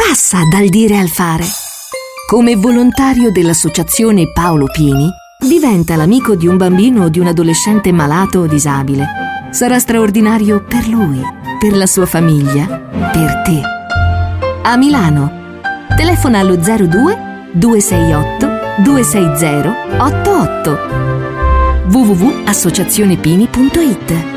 Passa dal dire al fare. Come volontario dell'associazione Paolo Pini, diventa l'amico di un bambino o di un adolescente malato o disabile. Sarà straordinario per lui, per la sua famiglia, per te. A Milano. Telefona allo 02 268 260 88. www.associazionepini.it